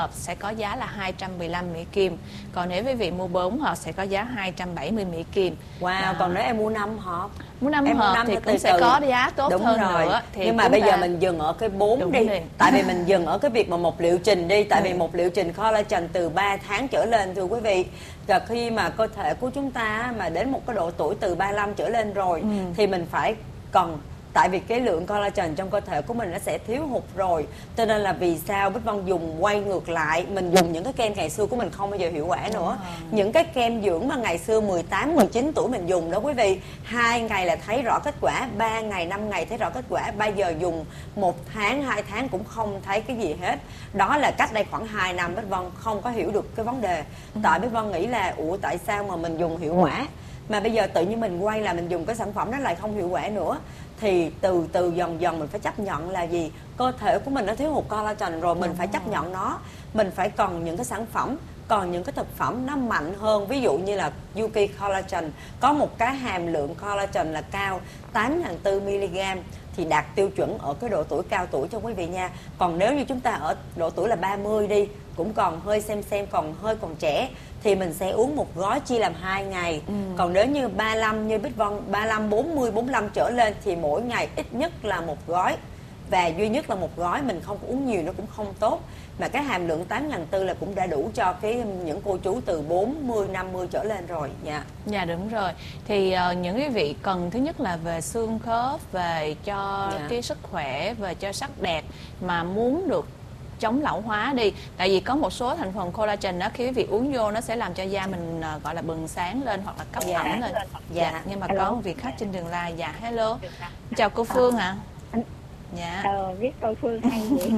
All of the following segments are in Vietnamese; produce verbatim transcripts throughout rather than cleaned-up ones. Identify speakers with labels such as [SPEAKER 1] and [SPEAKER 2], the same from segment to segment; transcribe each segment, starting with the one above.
[SPEAKER 1] hộp sẽ có giá là hai trăm mười lăm Mỹ Kim. Còn nếu quý vị mua bốn hộp sẽ có giá hai trăm bảy mươi Mỹ Kim.
[SPEAKER 2] Wow, à, còn nếu em mua năm hộp,
[SPEAKER 1] mua năm
[SPEAKER 2] em
[SPEAKER 1] hộp
[SPEAKER 2] năm
[SPEAKER 1] thì
[SPEAKER 2] từ
[SPEAKER 1] cũng sẽ
[SPEAKER 2] từ.
[SPEAKER 1] có giá tốt
[SPEAKER 2] Đúng
[SPEAKER 1] hơn
[SPEAKER 2] rồi.
[SPEAKER 1] nữa. Thì
[SPEAKER 2] nhưng mà bây
[SPEAKER 1] ta...
[SPEAKER 2] giờ mình dừng ở cái bốn
[SPEAKER 1] Đúng
[SPEAKER 2] đi.
[SPEAKER 1] đi.
[SPEAKER 2] Tại vì mình dừng ở cái việc mà một liệu trình đi. Tại
[SPEAKER 1] ừ.
[SPEAKER 2] vì một liệu trình collagen từ ba tháng trở lên, thưa quý vị. Và khi mà cơ thể của chúng ta mà đến một cái độ tuổi từ ba mươi lăm trở lên rồi ừ. thì mình phải cần, tại vì cái lượng collagen trong cơ thể của mình nó sẽ thiếu hụt rồi. Cho nên là vì sao Bích Vân dùng quay ngược lại, mình dùng những cái kem ngày xưa của mình không bao giờ hiệu quả nữa. ừ. Những cái kem dưỡng mà ngày xưa mười tám, mười chín tuổi mình dùng đó quý vị, hai ngày là thấy rõ kết quả, ba ngày, năm ngày thấy rõ kết quả. Bây giờ dùng một tháng, hai tháng cũng không thấy cái gì hết. Đó là cách đây khoảng hai năm Bích Vân không có hiểu được cái vấn đề. ừ. Tại Bích Vân nghĩ là ủa tại sao mà mình dùng hiệu quả mà bây giờ tự nhiên mình quay là mình dùng cái sản phẩm đó lại không hiệu quả nữa. Thì từ từ dần dần mình phải chấp nhận là gì? Cơ thể của mình nó thiếu hụt collagen rồi, mình Đúng phải rồi. chấp nhận nó. Mình phải cần những cái sản phẩm, còn những cái thực phẩm nó mạnh hơn. Ví dụ như là Yuki Collagen có một cái hàm lượng collagen là cao tám nghìn bốn trăm mi-li-gam thì đạt tiêu chuẩn ở cái độ tuổi cao tuổi cho quý vị nha. Còn nếu như chúng ta ở độ tuổi là ba mươi đi, cũng còn hơi xem xem còn hơi còn trẻ, thì mình sẽ uống một gói chia làm hai ngày. ừ. Còn nếu như ba mươi lăm như Bích Vân, ba mươi lăm, bốn mươi, bốn mươi lăm trở lên thì mỗi ngày ít nhất là một gói. Và duy nhất là một gói, mình không uống nhiều nó cũng không tốt. Mà cái hàm lượng tám nghìn bốn trăm là cũng đã đủ cho cái những cô chú từ bốn mươi, năm mươi trở lên rồi. Dạ,
[SPEAKER 1] dạ đúng rồi. Thì uh, những quý vị cần thứ nhất là về xương khớp, về cho dạ. cái sức khỏe, về cho sắc đẹp, mà muốn được chống lão hóa đi. Tại vì có một số thành phần collagen đó khi quý vị uống vô nó sẽ làm cho da mình uh, gọi là bừng sáng lên hoặc là cấp
[SPEAKER 2] dạ.
[SPEAKER 1] ẩm lên.
[SPEAKER 2] Dạ.
[SPEAKER 1] dạ. Nhưng mà
[SPEAKER 3] Hello.
[SPEAKER 1] có một việc khách trên đường live. Dạ hello. Chào cô Phương ạ. À. Dạ.
[SPEAKER 3] Ờ, biết cô Phương hay vậy.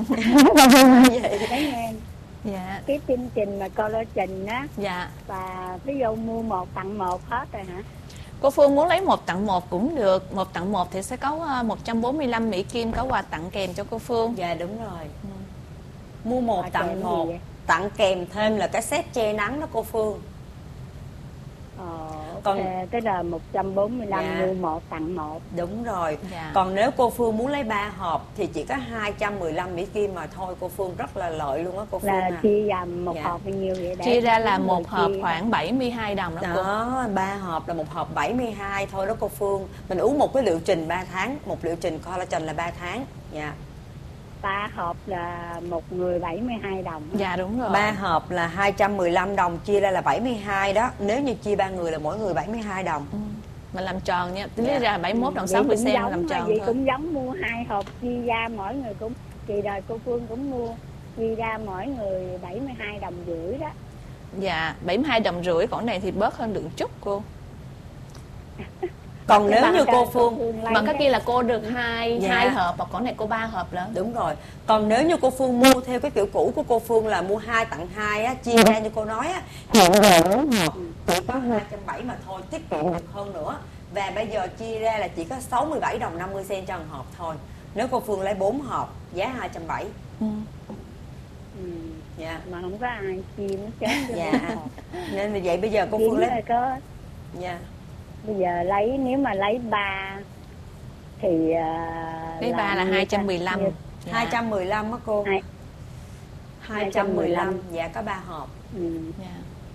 [SPEAKER 2] vậy.
[SPEAKER 3] Thấy em.
[SPEAKER 1] Dạ.
[SPEAKER 3] Cái chương trình mà collagen á.
[SPEAKER 1] Dạ.
[SPEAKER 3] Và ví dụ mua một tặng một hết rồi hả?
[SPEAKER 1] Cô Phương muốn lấy một tặng một cũng được. Một tặng một thì sẽ có một trăm bốn mươi lăm Mỹ Kim, có quà tặng kèm cho cô Phương.
[SPEAKER 2] Dạ đúng rồi. ừ. Mua một
[SPEAKER 3] à,
[SPEAKER 2] tặng một, tặng kèm thêm là cái set che nắng đó cô Phương.
[SPEAKER 3] Ờ,
[SPEAKER 2] Còn
[SPEAKER 3] okay. Tức là một trăm bốn mươi lăm
[SPEAKER 2] dạ.
[SPEAKER 3] mua một tặng một.
[SPEAKER 2] Đúng rồi.
[SPEAKER 1] dạ.
[SPEAKER 2] Còn nếu cô Phương muốn lấy ba hộp thì chỉ có hai trăm mười lăm Mỹ Kim mà thôi. Cô Phương rất là lợi luôn á cô Phương.
[SPEAKER 3] Là
[SPEAKER 2] à.
[SPEAKER 3] chia ra một
[SPEAKER 2] dạ.
[SPEAKER 3] hộp bao nhiêu vậy? Để
[SPEAKER 1] chia ra là một hộp
[SPEAKER 3] chia...
[SPEAKER 1] khoảng bảy mươi hai đồng đó, đó cô.
[SPEAKER 2] Đó, ba hộp là một hộp bảy mươi hai thôi đó cô Phương. Mình uống một cái liệu trình ba tháng, một liệu trình collagen là ba tháng. Dạ.
[SPEAKER 3] ba hộp là một người bảy mươi hai đồng.
[SPEAKER 1] Dạ đúng rồi.
[SPEAKER 2] ba hộp là hai trăm mười lăm đồng, chia ra là bảy mươi hai đó. Nếu như chia ba người là mỗi người bảy mươi hai đồng.
[SPEAKER 1] ừ. Mình làm tròn nha. Tính
[SPEAKER 2] dạ.
[SPEAKER 1] ra bảy mươi mốt đồng sáu mươi sen làm tròn
[SPEAKER 3] vậy
[SPEAKER 1] thôi.
[SPEAKER 3] Cũng giống mua hai hộp chia ra mỗi người cũng, kỳ đời cô Phương cũng mua chia ra mỗi người bảy mươi hai đồng rưỡi đó.
[SPEAKER 1] Dạ, bảy mươi hai đồng rưỡi, còn này thì bớt hơn được chút cô.
[SPEAKER 2] Còn nếu như cô Phương
[SPEAKER 1] mà cái kia là cô được hai
[SPEAKER 2] dạ.
[SPEAKER 1] hai hộp, và còn này cô ba hộp lớn.
[SPEAKER 2] Đúng rồi. Còn nếu như cô Phương mua theo cái kiểu cũ của cô Phương là mua hai tặng hai á, chia ra như cô nói á, hiện giờ bốn hộp chỉ có hai trăm bảy mươi mà thôi, tiết kiệm được hơn nữa. Và bây giờ chia ra là chỉ có sáu mươi bảy đồng năm mươi sen cho một hộp thôi. Nếu cô Phương lấy bốn hộp giá hai trăm bảy mươi.
[SPEAKER 1] ừ.
[SPEAKER 3] Ừ.
[SPEAKER 2] Dạ.
[SPEAKER 3] Mà không có ai chia nó chết.
[SPEAKER 2] Dạ. Nên vì vậy bây giờ cô
[SPEAKER 3] Kiếm
[SPEAKER 2] Phương lấy
[SPEAKER 3] có.
[SPEAKER 2] Dạ.
[SPEAKER 3] Bây giờ lấy, nếu mà lấy ba thì uh,
[SPEAKER 1] lấy ba là hai trăm mười lăm.
[SPEAKER 2] Dạ. hai trăm mười lăm á cô.
[SPEAKER 3] Hai.
[SPEAKER 2] hai trăm mười lăm. Dạ có ba hộp.
[SPEAKER 3] Ừ.
[SPEAKER 1] Dạ.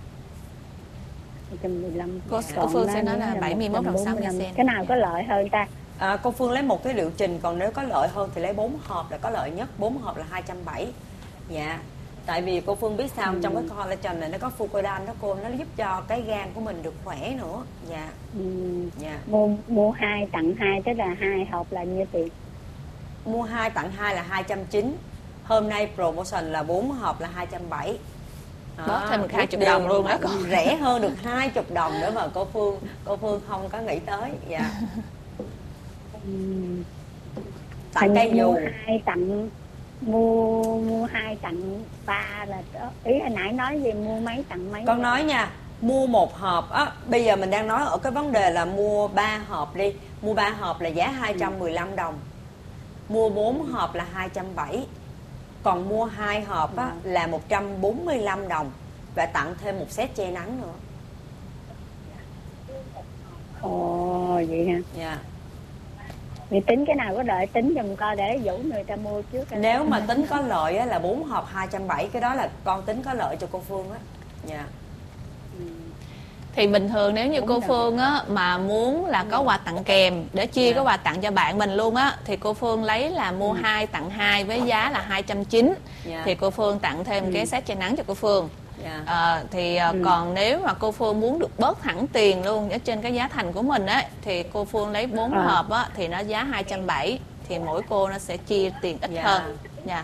[SPEAKER 3] hai trăm mười lăm.
[SPEAKER 1] Cô, cô Phương sẽ nói là bảy mươi mốt đồng sáu mươi sen.
[SPEAKER 3] Cái nào có lợi hơn ta?
[SPEAKER 2] À, cô Phương lấy một cái liệu trình, còn nếu có lợi hơn thì lấy bốn hộp là có lợi nhất. Bốn hộp là hai trăm bảy mươi. Dạ. Tại vì cô Phương biết sao, ừ. trong cái collagen này nó có fucodan đó cô, nó giúp cho cái gan của mình được khỏe nữa. Dạ.
[SPEAKER 3] Ừ.
[SPEAKER 2] Dạ.
[SPEAKER 3] Mua mua hai tặng hai, tức là hai hộp là nhiêu tiền?
[SPEAKER 2] Mua hai tặng hai là hai trăm chín mươi. Hôm nay promotion là bốn hộp là hai trăm bảy mươi.
[SPEAKER 1] Bớt thêm được hai mươi đồng luôn đó con.
[SPEAKER 2] Rẻ hơn được hai mươi đồng nữa mà cô Phương cô Phương không có nghĩ tới. Dạ.
[SPEAKER 3] Ừ.
[SPEAKER 2] Tại cây dù
[SPEAKER 3] mua hai tặng mua mua hai tặng ba là đó. Ý hồi nãy nói gì mua mấy tặng mấy?
[SPEAKER 2] Con nói nha, mua một hộp á, bây giờ mình đang nói ở cái vấn đề là mua ba hộp đi. Mua ba hộp là giá hai trăm mười lăm đồng. Mua bốn hộp là hai trăm bảy mươi. Còn mua hai hộp á, là một trăm bốn mươi lăm đồng. Và tặng thêm một set che nắng nữa.
[SPEAKER 3] Ồ vậy hả?
[SPEAKER 2] Dạ.
[SPEAKER 3] Vì tính cái nào có đợi tính giùm coi để dụ người ta mua trước.
[SPEAKER 2] Nếu mà tính có lợi á, là bốn hộp hai trăm bảy mươi, cái đó là con tính có lợi cho cô Phương á. Dạ.
[SPEAKER 1] Thì bình thường nếu như
[SPEAKER 3] Đúng
[SPEAKER 1] cô
[SPEAKER 3] rồi.
[SPEAKER 1] Phương á mà muốn là có quà tặng kèm để chia
[SPEAKER 2] Dạ.
[SPEAKER 1] cái quà tặng cho bạn mình luôn á, thì cô Phương lấy là mua hai tặng hai với giá là hai trăm chín mươi.
[SPEAKER 2] Dạ.
[SPEAKER 1] Thì cô Phương tặng thêm cái set che nắng cho cô Phương.
[SPEAKER 2] Dạ.
[SPEAKER 1] À, thì à, còn nếu mà cô Phương muốn được bớt hẳn tiền luôn ở trên cái giá thành của mình á, thì cô Phương lấy bốn
[SPEAKER 3] À.
[SPEAKER 1] hộp á thì nó giá hai trăm bảy mươi, thì mỗi cô nó sẽ chia tiền ít
[SPEAKER 2] Dạ.
[SPEAKER 1] hơn. Dạ.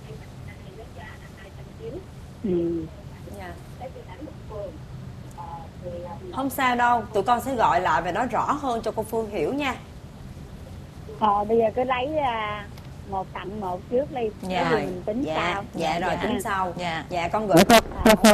[SPEAKER 3] Ừ.
[SPEAKER 2] Dạ. Không sao đâu, tụi con sẽ gọi lại và nói rõ hơn cho cô Phương hiểu nha.
[SPEAKER 3] Ờ, bây giờ cứ lấy à, một tặng một trước đi.
[SPEAKER 1] Dạ.
[SPEAKER 3] Rồi mình tính
[SPEAKER 2] Dạ,
[SPEAKER 3] sau.
[SPEAKER 2] dạ rồi
[SPEAKER 1] Dạ.
[SPEAKER 2] tính sau.
[SPEAKER 1] Dạ.
[SPEAKER 2] Dạ con gửi
[SPEAKER 3] À,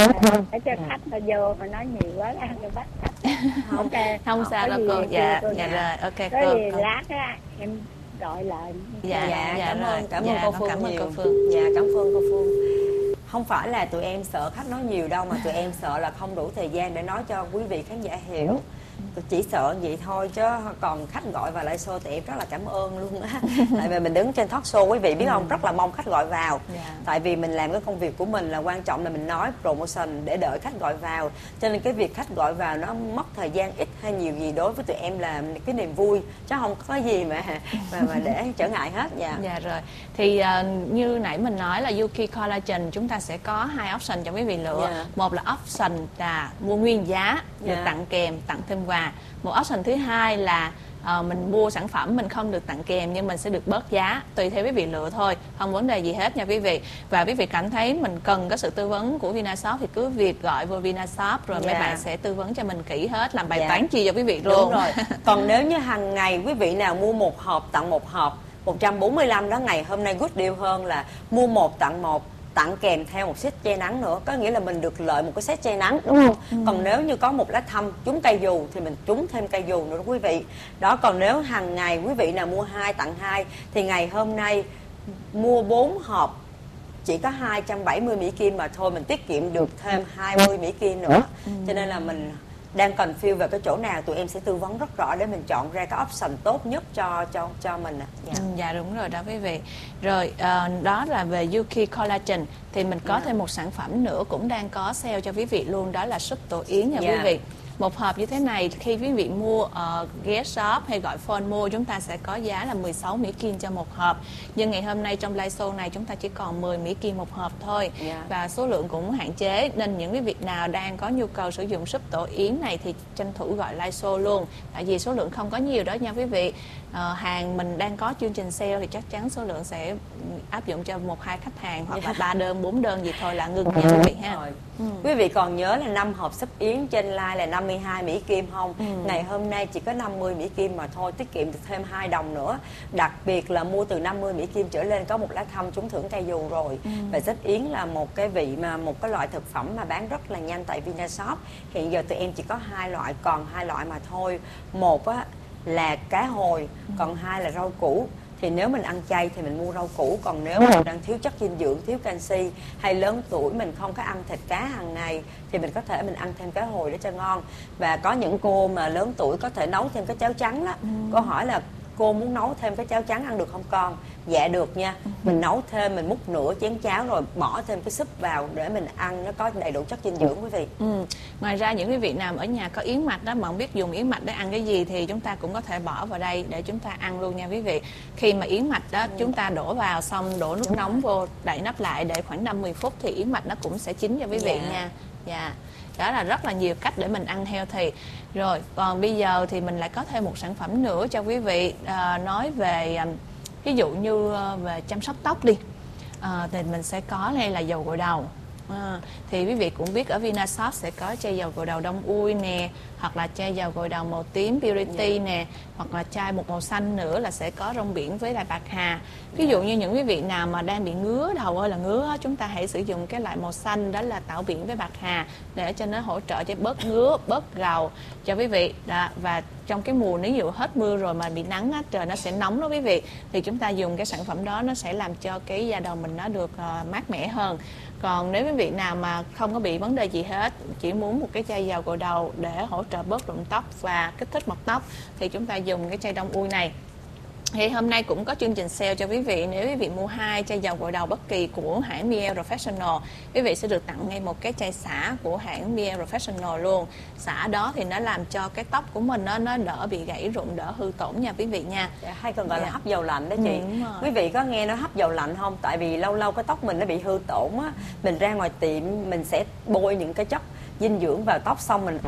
[SPEAKER 3] để cho khách nó vô mà nói nhiều quá ăn cho bắt khách.
[SPEAKER 2] không.
[SPEAKER 3] Ok.
[SPEAKER 1] Không
[SPEAKER 3] Có
[SPEAKER 1] sao đâu
[SPEAKER 3] gì
[SPEAKER 1] cô.
[SPEAKER 3] thì
[SPEAKER 1] Dạ,
[SPEAKER 3] cô
[SPEAKER 1] dạ
[SPEAKER 3] nói.
[SPEAKER 1] rồi, ok
[SPEAKER 3] Có
[SPEAKER 1] cô.
[SPEAKER 3] gì
[SPEAKER 1] cô.
[SPEAKER 3] lát á em gọi lại.
[SPEAKER 1] Dạ,
[SPEAKER 2] Dạ,
[SPEAKER 1] dạ
[SPEAKER 2] cảm
[SPEAKER 1] rồi.
[SPEAKER 2] ơn, cảm ơn
[SPEAKER 1] Dạ,
[SPEAKER 2] cô
[SPEAKER 1] con
[SPEAKER 2] Phương
[SPEAKER 1] cảm ơn
[SPEAKER 2] nhiều.
[SPEAKER 1] cô Phương.
[SPEAKER 2] Dạ, cảm ơn cô Phương. Không phải là tụi em sợ khách nói nhiều đâu, mà tụi em sợ là không đủ thời gian để nói cho quý vị khán giả hiểu. Tôi chỉ sợ vậy thôi, chứ còn khách gọi vào lại show thì em rất là cảm ơn luôn á. Tại vì mình đứng trên talk show, quý vị biết không, rất là mong khách gọi vào.
[SPEAKER 1] Dạ.
[SPEAKER 2] Tại vì mình làm cái công việc của mình là quan trọng là mình nói promotion để đợi khách gọi vào. Cho nên cái việc khách gọi vào nó mất thời gian ít hay nhiều gì đối với tụi em là cái niềm vui, chứ không có gì mà mà, mà để trở ngại hết. Dạ.
[SPEAKER 1] Dạ rồi. Thì uh, như nãy mình nói là Yuki Collagen chúng ta sẽ có hai option cho quý vị lựa.
[SPEAKER 2] Dạ.
[SPEAKER 1] Một là option là mua nguyên giá, được
[SPEAKER 2] Dạ.
[SPEAKER 1] tặng kèm, tặng thêm quà. Một option thứ hai là uh, mình mua sản phẩm mình không được tặng kèm nhưng mình sẽ được bớt giá, tùy theo quý vị lựa thôi, không vấn đề gì hết nha quý vị. Và quý vị cảm thấy mình cần có sự tư vấn của Vinashop thì cứ việc gọi vô Vinashop rồi
[SPEAKER 2] Dạ.
[SPEAKER 1] mấy bạn sẽ tư vấn cho mình kỹ hết, làm bài
[SPEAKER 2] Dạ.
[SPEAKER 1] toán chi cho quý vị luôn.
[SPEAKER 2] Đúng rồi. Còn nếu như hàng ngày quý vị nào mua một hộp tặng một hộp một trăm bốn mươi lăm đó, ngày hôm nay good deal hơn là mua một tặng một, tặng kèm theo một set che nắng nữa, có nghĩa là mình được lợi một cái set che nắng, đúng không? Ừ. Còn nếu như có một lá thăm trúng cây dù thì mình trúng thêm cây dù nữa đó quý vị. Đó, còn nếu hàng ngày quý vị nào mua hai tặng hai thì ngày hôm nay mua bốn hộp chỉ có hai trăm bảy mươi Mỹ Kim mà thôi, mình tiết kiệm được thêm hai mươi Mỹ Kim nữa. Ừ. Cho nên là mình đang confuse về cái chỗ nào, tụi em sẽ tư vấn rất rõ để mình chọn ra cái option tốt nhất cho cho cho mình. Dạ.
[SPEAKER 1] Ừ, dạ đúng rồi đó quý vị. Rồi uh, đó là về Yuki Collagen. Thì mình có
[SPEAKER 2] Dạ.
[SPEAKER 1] thêm một sản phẩm nữa cũng đang có sale cho quý vị luôn, đó là súp tổ yến nha
[SPEAKER 2] Dạ.
[SPEAKER 1] quý vị. Một hộp như thế này khi quý vị mua uh, ghé shop hay gọi phone mua, chúng ta sẽ có giá là mười sáu Mỹ Kim cho một hộp. Nhưng ngày hôm nay trong live show này chúng ta chỉ còn mười Mỹ Kim một hộp thôi.
[SPEAKER 2] Dạ.
[SPEAKER 1] Và số lượng cũng hạn chế, nên những quý vị nào đang có nhu cầu sử dụng súp tổ yến này thì tranh thủ gọi live show luôn. Tại vì số lượng không có nhiều đó nha quý vị. Uh, hàng mình đang có chương trình sale thì chắc chắn số lượng sẽ áp dụng cho một hai khách hàng hoặc là ba đơn bốn đơn gì thôi là ngừng nha quý vị ha.
[SPEAKER 2] Rồi.
[SPEAKER 1] Ừ.
[SPEAKER 2] Quý vị còn nhớ là năm hộp súp yến trên live là năm mươi hai Mỹ Kim không?
[SPEAKER 1] Ừ.
[SPEAKER 2] Ngày hôm nay chỉ có năm mươi Mỹ Kim mà thôi, tiết kiệm được thêm hai đồng nữa. Đặc biệt là mua từ năm mươi Mỹ Kim trở lên có một lá thăm trúng thưởng cây dù rồi.
[SPEAKER 1] Ừ.
[SPEAKER 2] Và súp yến là một cái vị mà một cái loại thực phẩm mà bán rất là nhanh tại Vinashop. Hiện giờ tụi em chỉ có hai loại, còn hai loại mà thôi. Một á là cá hồi, còn hai là rau củ. Thì nếu mình ăn chay thì mình mua rau củ, còn nếu mình đang thiếu chất dinh dưỡng, thiếu canxi hay lớn tuổi mình không có ăn thịt cá hàng ngày thì mình có thể mình ăn thêm cá hồi để cho ngon. Và có những cô mà lớn tuổi có thể nấu thêm cái cháo trắng đó. Ừ. Cô hỏi là cô muốn nấu thêm cái cháo trắng ăn được không con? Dạ được nha. Ừ. Mình nấu thêm, mình múc nửa chén cháo rồi bỏ thêm cái súp vào để mình ăn, nó có đầy đủ chất dinh dưỡng quý vị.
[SPEAKER 1] Ừ. Ngoài ra những quý vị nào ở nhà có yến mạch đó mà không biết dùng yến mạch để ăn cái gì thì chúng ta cũng có thể bỏ vào đây để chúng ta ăn luôn nha quý vị. Khi mà yến mạch đó ừ. chúng ta đổ vào xong đổ nước nóng vô, đậy nắp lại để khoảng năm mươi phút thì yến mạch nó cũng sẽ chín cho quý vị
[SPEAKER 2] dạ.
[SPEAKER 1] nha. Dạ. Đó là rất là nhiều cách để mình ăn healthy. Rồi còn bây giờ thì mình lại có thêm một sản phẩm nữa cho quý vị, à, nói về ví dụ như về chăm sóc tóc đi, à, thì mình sẽ có đây là dầu gội đầu. À, thì quý vị cũng biết ở Vinashop sẽ có chai dầu gội đầu đông ui nè, hoặc là chai dầu gội đầu màu tím Purity yeah. nè, hoặc là chai một màu xanh nữa là sẽ có rong biển với lại bạc hà. Ví dụ như những quý vị nào mà đang bị ngứa đầu ơi là ngứa, chúng ta hãy sử dụng cái loại màu xanh, đó là tảo biển với bạc hà, để cho nó hỗ trợ cho bớt ngứa, bớt gầu cho quý vị. Đó, và trong cái mùa nếu như hết mưa rồi mà bị nắng á, trời nó sẽ nóng đó quý vị, thì chúng ta dùng cái sản phẩm đó nó sẽ làm cho cái da đầu mình nó được uh, mát mẻ hơn. Còn nếu quý vị nào mà không có bị vấn đề gì hết, chỉ muốn một cái chai dầu gội đầu để hỗ trợ bớt rụng tóc và kích thích mọc tóc thì chúng ta dùng cái chai đông ui này. Thì hôm nay cũng có chương trình sale cho quý vị. Nếu quý vị mua hai chai dầu gội đầu bất kỳ của hãng Mielle Professional, quý vị sẽ được tặng ngay một cái chai xả của hãng Mielle Professional luôn. Xả đó thì nó làm cho cái tóc của mình nó, nó đỡ bị gãy rụng, đỡ hư tổn nha quý vị nha.
[SPEAKER 2] Dạ, hay còn gọi
[SPEAKER 1] dạ.
[SPEAKER 2] là hấp dầu lạnh đó chị.
[SPEAKER 1] Ừ,
[SPEAKER 2] quý vị có nghe nó hấp dầu lạnh không? Tại vì lâu lâu cái tóc mình nó bị hư tổn á, mình ra ngoài tiệm mình sẽ bôi những cái chất dinh dưỡng vào tóc, xong mình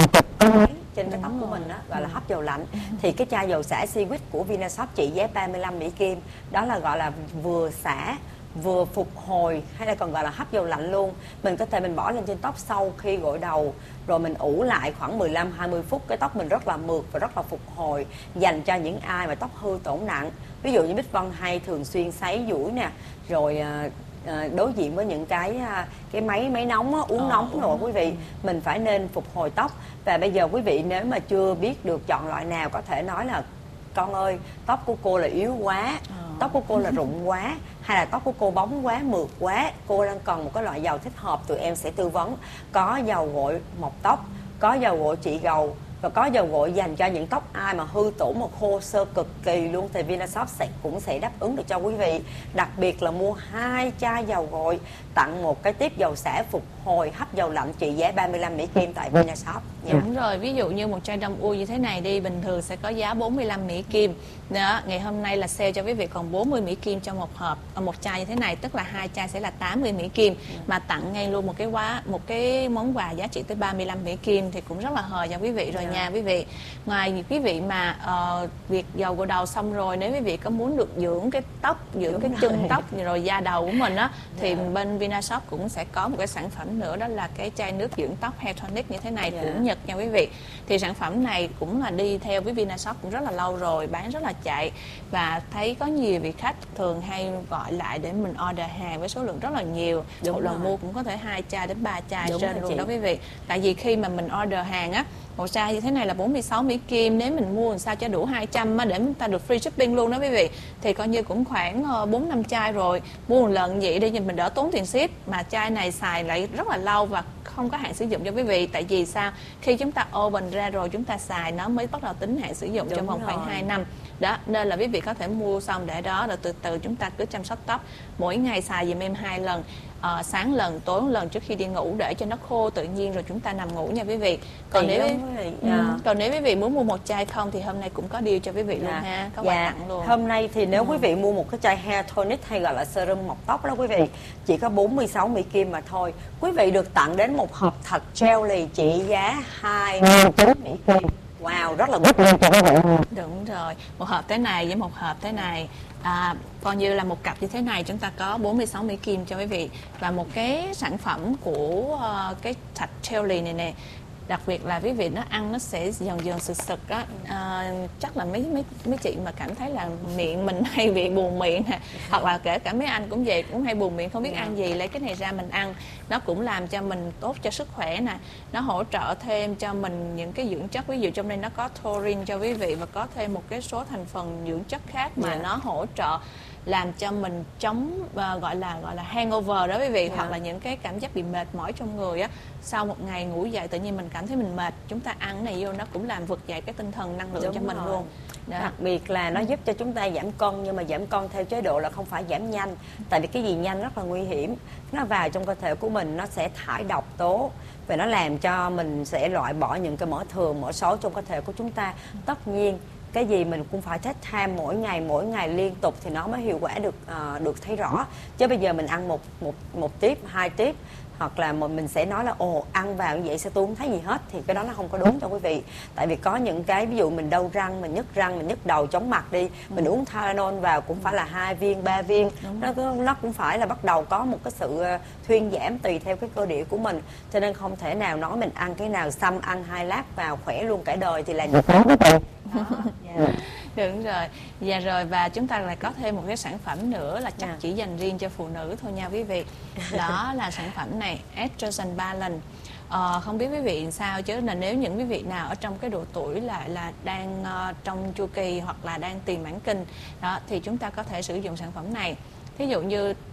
[SPEAKER 2] trên cái tóc của mình đó gọi là hấp dầu lạnh. Thì cái chai dầu xả Seaweed của Vinashop trị giá ba mươi lăm Mỹ Kim, đó là gọi là vừa xả vừa phục hồi, hay là còn gọi là hấp dầu lạnh luôn. Mình có thể mình bỏ lên trên tóc sau khi gội đầu, rồi mình ủ lại khoảng mười lăm hai mươi phút, cái tóc mình rất là mượt và rất là phục hồi, dành cho những ai mà tóc hư tổn nặng. Ví dụ như Bích Vân hay thường xuyên sấy duỗi nè, rồi à, à, đối diện với những cái à, cái máy máy nóng á, uống
[SPEAKER 1] ờ,
[SPEAKER 2] nóng rồi
[SPEAKER 1] uống.
[SPEAKER 2] quý vị, mình phải nên phục hồi tóc. Và bây giờ quý vị nếu mà chưa biết được chọn loại nào, có thể nói là con ơi, tóc của cô là yếu quá, tóc của cô là rụng quá, hay là tóc của cô bóng quá, mượt quá, cô đang cần một cái loại dầu thích hợp, tụi em sẽ tư vấn. Có dầu gội mọc tóc, có dầu gội trị gầu, và có dầu gội dành cho những tóc ai mà hư tổn mà khô xơ cực kỳ luôn, thì Vinashop sẽ cũng sẽ đáp ứng được cho quý vị. Đặc biệt là mua hai chai dầu gội tặng một cái tiếp dầu xả phục hồi hấp dầu lạnh trị giá ba mươi lăm Mỹ Kim tại Vinashop.
[SPEAKER 1] Yeah. Đúng rồi, ví dụ như một chai đông u như thế này đi, bình thường sẽ có giá bốn mươi lăm Mỹ Kim. Đó, ngày hôm nay là sale cho quý vị còn bốn mươi Mỹ Kim cho một hộp, một chai như thế này, tức là hai chai sẽ là tám mươi Mỹ Kim, yeah. mà tặng ngay luôn một cái quá một cái món quà giá trị tới ba mươi lăm Mỹ Kim thì cũng rất là hời cho quý vị rồi, yeah. nha quý vị. Ngoài quý vị mà uh, việc dầu gội đầu xong rồi, nếu quý vị có muốn được dưỡng cái tóc, dưỡng Đúng cái chân rồi. tóc rồi da đầu của mình á, thì yeah. bên Vinashop cũng sẽ có một cái sản phẩm nữa, đó là cái chai nước dưỡng tóc Hair Tonic như thế này, yeah. của Nhật nha quý vị. Thì sản phẩm này cũng là đi theo với Vinashop cũng rất là lâu rồi, bán rất là chạy, và thấy có nhiều vị khách thường hay gọi lại để mình order hàng với số lượng rất là nhiều. Đúng một lần rồi. Mua cũng có thể hai chai đến ba chai Đúng trên luôn chị. Đó quý vị. Tại vì khi mà mình order hàng á, một chai như thế này là bốn mươi sáu Mỹ Kim, nếu mình mua làm sao cho đủ hai trăm á, để chúng ta được free shipping luôn đó quý vị, thì coi như cũng khoảng bốn năm chai rồi. Mua một lần vậy đi mình đỡ tốn tiền ship, mà chai này xài lại rất là lâu và không có hạn sử dụng cho quý vị. Tại vì sao? Khi chúng ta open ra rồi chúng ta xài nó mới bắt đầu tính hạn sử dụng. Đúng trong vòng rồi. Khoảng hai năm đó, nên là quý vị có thể mua xong để đó, rồi từ từ chúng ta cứ chăm sóc tóc. Mỗi ngày xài giùm em hai lần, uh, sáng lần, tối lần trước khi đi ngủ, để cho nó khô tự nhiên rồi chúng ta nằm ngủ nha quý vị. Còn nếu yeah. ừ, còn nếu quý vị muốn mua một chai không thì hôm nay cũng có deal cho quý vị yeah. luôn ha, có quà yeah. tặng luôn.
[SPEAKER 2] Hôm nay thì nếu ừ. quý vị mua một cái chai Hair Tonic hay gọi là serum mọc tóc đó quý vị, chỉ có bốn mươi sáu Mỹ Kim mà thôi. Quý vị được tặng đến một hộp thật jelly trị giá hai mươi chín Mỹ Kim. Wow, rất là good luôn cho quý vị.
[SPEAKER 1] Đúng rồi, một hộp thế này với một hộp thế này, à, coi như là một cặp như thế này chúng ta có bốn mươi sáu Mỹ Kim cho quý vị. Và một cái sản phẩm của uh, cái thạch jelly này nè, đặc biệt là quý vị nó ăn nó sẽ dần dần sực sực á, à, chắc là mấy mấy mấy chị mà cảm thấy là miệng mình hay bị buồn miệng nè, hoặc là kể cả mấy anh cũng vậy, cũng hay buồn miệng không biết ăn gì, lấy cái này ra mình ăn, nó cũng làm cho mình tốt cho sức khỏe nè, nó hỗ trợ thêm cho mình những cái dưỡng chất, ví dụ trong đây nó có taurine cho quý vị và có thêm một cái số thành phần dưỡng chất khác mà yeah. nó hỗ trợ làm cho mình chống uh, gọi là gọi là hangover đó quý vị, yeah. hoặc là những cái cảm giác bị mệt mỏi trong người á, sau một ngày ngủ dậy tự nhiên mình cảm thấy mình mệt, chúng ta ăn cái này vô nó cũng làm vực dậy cái tinh thần năng lượng Đúng cho mình rồi. Luôn đó.
[SPEAKER 2] Đặc biệt là nó giúp cho chúng ta giảm cân, nhưng mà giảm cân theo chế độ là không phải giảm nhanh, tại vì cái gì nhanh rất là nguy hiểm, nó vào trong cơ thể của mình nó sẽ thải độc tố và nó làm cho mình sẽ loại bỏ những cái mỡ thường, mỡ xấu trong cơ thể của chúng ta. Tất nhiên cái gì mình cũng phải take time mỗi ngày mỗi ngày liên tục thì nó mới hiệu quả được uh, được thấy rõ. Chứ bây giờ mình ăn một một một tiếp, hai tiếp, hoặc là mình sẽ nói là ồ ăn vào như vậy sẽ tôi không thấy gì hết, thì cái đó nó không có đúng cho quý vị. Tại vì có những cái ví dụ mình đau răng, mình nhức răng, mình nhức đầu, chóng mặt đi, mình uống Tylenol vào cũng phải là hai viên, ba viên, nó nó cũng phải là bắt đầu có một cái sự thuyên giảm tùy theo cái cơ địa của mình. Cho nên không thể nào nói mình ăn cái nào xăm, ăn hai lát vào khỏe luôn cả đời thì là như thế quý vị.
[SPEAKER 1] Yeah. Đúng rồi. Dạ rồi, và chúng ta lại có thêm một cái sản phẩm nữa là chắc yeah. chỉ dành riêng cho phụ nữ thôi nha quý vị. Đó là sản phẩm này, Estrogen Balance. Ờ, không biết quý vị sao, chứ là nếu những quý vị nào ở trong cái độ tuổi là là đang uh, trong chu kỳ hoặc là đang tiền mãn kinh đó, thì chúng ta có thể sử dụng sản phẩm này. Thí dụ như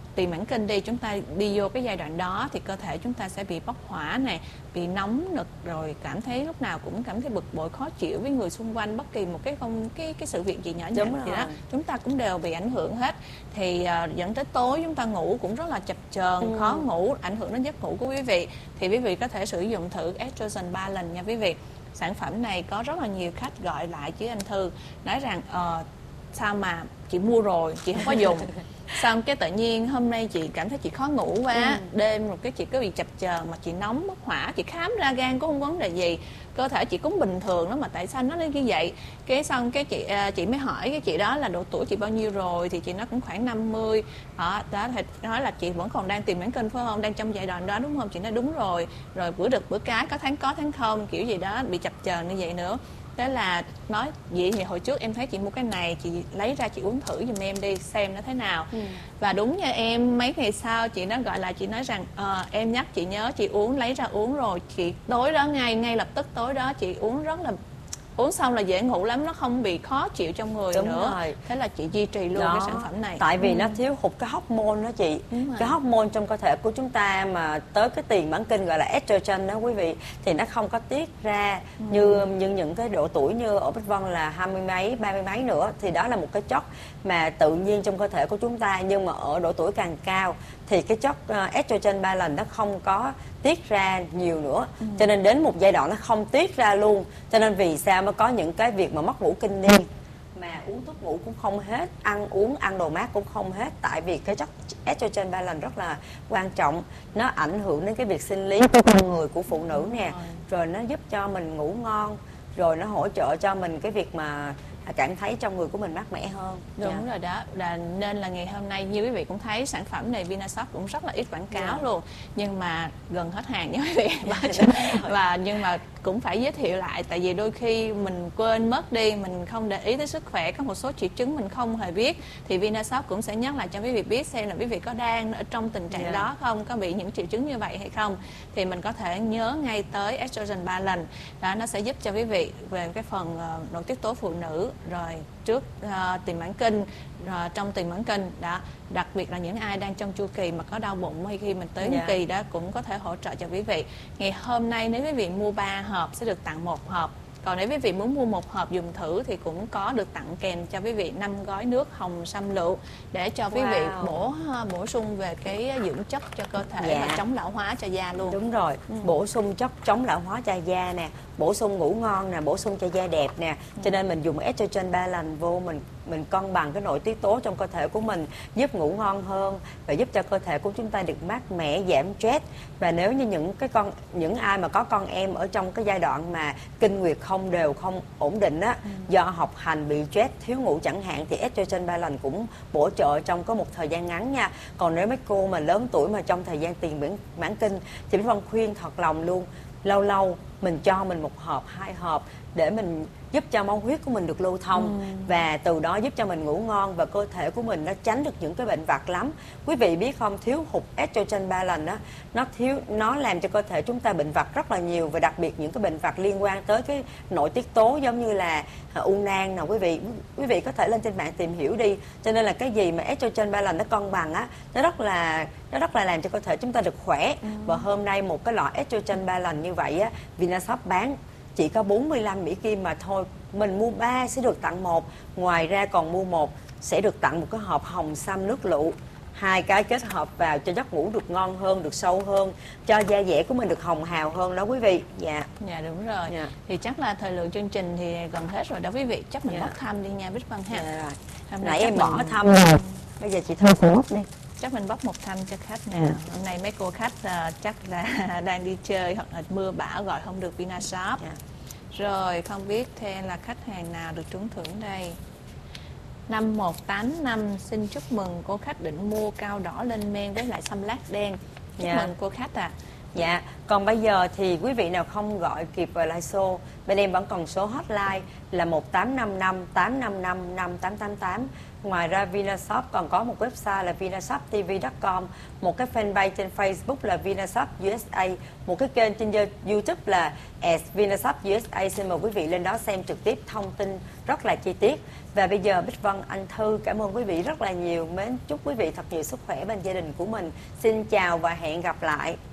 [SPEAKER 1] tiền mãn kinh đi, chúng ta đi vô cái giai đoạn đó thì cơ thể chúng ta sẽ bị bốc hỏa này, bị nóng nực, rồi cảm thấy lúc nào cũng cảm thấy bực bội, khó chịu với người xung quanh, bất kỳ một cái không cái cái sự việc gì nhỏ nhặt gì đó chúng ta cũng đều bị ảnh hưởng hết. Thì uh, dẫn tới tối chúng ta ngủ cũng rất là chập chờn, ừ. khó ngủ, ảnh hưởng đến giấc ngủ của quý vị. Thì quý vị có thể sử dụng thử Estrogen Balance nha quý vị. Sản phẩm này có rất là nhiều khách gọi lại chứ anh Thư, nói rằng uh, sao mà chị mua rồi chị không có dùng, xong cái tự nhiên hôm nay chị cảm thấy chị khó ngủ quá, ừ. đêm một cái chị cứ bị chập chờn, mà chị nóng bốc hỏa, chị khám ra gan cũng không vấn đề gì, cơ thể chị cũng bình thường đó, mà tại sao nó đến như vậy? Cái xong cái chị chị mới hỏi cái chị đó là độ tuổi chị bao nhiêu rồi, thì chị nói cũng khoảng năm mươi. Đó, đó thì nói là chị vẫn còn đang tìm mãn kinh phải không, đang trong giai đoạn đó đúng không? Chị nói đúng rồi, rồi bữa đực bữa cái, có tháng có tháng không, kiểu gì đó, bị chập chờn như vậy nữa. Thế là nói vậy thì hồi trước em thấy chị mua cái này, chị lấy ra chị uống thử giùm em đi xem nó thế nào. ừ. Và đúng như em, mấy ngày sau chị nó gọi lại, chị nói rằng à, em nhắc chị nhớ chị uống, lấy ra uống rồi chị tối đó ngay ngay lập tức tối đó chị uống rất là, uống xong là dễ ngủ lắm, nó không bị khó chịu trong người Đúng nữa rồi. Thế là chị duy trì luôn đó. Cái sản phẩm này
[SPEAKER 2] tại vì
[SPEAKER 1] ừ.
[SPEAKER 2] nó thiếu hụt cái hormone đó chị. Cái hormone trong cơ thể của chúng ta mà tới cái tiền mãn kinh gọi là estrogen đó quý vị, thì nó không có tiết ra ừ. như như những cái độ tuổi như ở Bích Vân là hai mươi mấy, ba mươi mấy nữa, thì đó là một cái chất mà tự nhiên trong cơ thể của chúng ta. Nhưng mà ở độ tuổi càng cao thì cái chất uh, estrogen balance nó không có tiết ra nhiều nữa, ừ. cho nên đến một giai đoạn nó không tiết ra luôn. Cho nên vì sao mới có những cái việc mà mất ngủ kinh niên, mà uống thuốc ngủ cũng không hết, ăn uống ăn đồ mát cũng không hết, tại vì cái chất estrogen balance rất là quan trọng. Nó ảnh hưởng đến cái việc sinh lý của con người, của phụ nữ nè, rồi nó giúp cho mình ngủ ngon, rồi nó hỗ trợ cho mình cái việc mà cảm thấy trong người của mình mát mẻ hơn.
[SPEAKER 1] Đúng yeah. rồi đó, là nên là ngày hôm nay như quý vị cũng thấy sản phẩm này Vinashop cũng rất là ít quảng cáo yeah. luôn, nhưng mà gần hết hàng nha quý vị. Và nhưng mà cũng phải giới thiệu lại, tại vì đôi khi mình quên mất đi, mình không để ý tới sức khỏe, có một số triệu chứng mình không hề biết, thì Vinashop cũng sẽ nhắc lại cho quý vị biết xem là quý vị có đang ở trong tình trạng yeah. đó không, có bị những triệu chứng như vậy hay không, thì mình có thể nhớ ngay tới Estrogen Balance. Đó, nó sẽ giúp cho quý vị về cái phần uh, nội tiết tố phụ nữ, rồi trước uh, tiền mãn kinh, rồi trong tiền mãn kinh đó, đặc biệt là những ai đang trong chu kỳ mà có đau bụng hay khi mình tới yeah. kỳ đó cũng có thể hỗ trợ cho quý vị. Ngày hôm nay nếu quý vị mua ba hộp sẽ được tặng một hộp, còn nếu quý vị muốn mua một hộp dùng thử thì cũng có được tặng kèm cho quý vị năm gói nước hồng sâm lựu để cho quý wow. vị bổ bổ sung về cái dưỡng chất cho cơ thể yeah. và chống lão hóa cho da luôn.
[SPEAKER 2] Đúng rồi, ừ. bổ sung chất chống lão hóa cho da nè, bổ sung ngủ ngon nè, bổ sung cho da đẹp nè. ừ. Cho nên mình dùng Estrogen Balance vô, mình mình cân bằng cái nội tiết tố trong cơ thể của mình, giúp ngủ ngon hơn và giúp cho cơ thể của chúng ta được mát mẻ, giảm stress. Và nếu như những cái con những ai mà có con em ở trong cái giai đoạn mà kinh nguyệt không đều, không ổn định á, ừ. do học hành bị stress, thiếu ngủ chẳng hạn, thì Estrogen Balance cũng bổ trợ trong có một thời gian ngắn nha. Còn nếu mấy cô mà lớn tuổi mà trong thời gian tiền mãn, mãn kinh thì Bích Vân khuyên thật lòng luôn, lâu lâu mình cho mình một hộp, hai hộp để mình giúp cho máu huyết của mình được lưu thông, ừ. và từ đó giúp cho mình ngủ ngon và cơ thể của mình nó tránh được những cái bệnh vặt lắm. Quý vị biết không, thiếu hụt Estrogen Balance đó, nó thiếu nó làm cho cơ thể chúng ta bệnh vặt rất là nhiều, và đặc biệt những cái bệnh vặt liên quan tới cái nội tiết tố giống như là u nang nào quý vị. Quý vị có thể lên trên mạng tìm hiểu đi. Cho nên là cái gì mà Estrogen Balance nó cân bằng á, nó rất là nó rất là làm cho cơ thể chúng ta được khỏe. ừ. Và hôm nay một cái lọ Estrogen Balance như vậy á, Vinashop bán chỉ có bốn mươi lăm Mỹ Kim mà thôi. Mình mua ba sẽ được tặng một, ngoài ra còn mua một sẽ được tặng một cái hộp hồng sâm nước lựu. Hai cái kết hợp vào cho giấc ngủ được ngon hơn, được sâu hơn, cho da dẻ của mình được hồng hào hơn đó quý vị. Dạ.
[SPEAKER 1] Dạ đúng rồi. Dạ. Thì chắc là thời lượng chương trình thì gần hết rồi đó quý vị. Chắc mình dạ. bóc thăm đi nha Bích Vân ha.
[SPEAKER 2] Dạ rồi. Hôm nay em bỏ mình... thăm rồi. Bây giờ chị Thư phụ bóc đi.
[SPEAKER 1] Chắc mình bóc một thăm cho khách nè. Ừ. Hôm nay mấy cô khách uh, chắc là đang đi chơi hoặc là mưa bão gọi không được Vinashop. Dạ. Rồi không biết thêm là khách hàng nào được trúng thưởng đây. Năm một tám năm xin chúc mừng cô khách định mua cao đỏ lên men với lại xăm lát đen. Chúc yeah. mừng cô khách à.
[SPEAKER 2] Dạ, còn bây giờ thì quý vị nào không gọi kịp vào live show, bên em vẫn còn số hotline là một tám năm năm tám năm năm năm tám tám tám. Ngoài ra Vinashop còn có một website là vinashop t v chấm com, một cái fanpage trên Facebook là Vinashop u ét a, một cái kênh trên YouTube là as Vinashop u ét a. Xin mời quý vị lên đó xem trực tiếp thông tin rất là chi tiết. Và bây giờ Bích Vân, anh Thư cảm ơn quý vị rất là nhiều. Mến chúc quý vị thật nhiều sức khỏe bên gia đình của mình. Xin chào và hẹn gặp lại.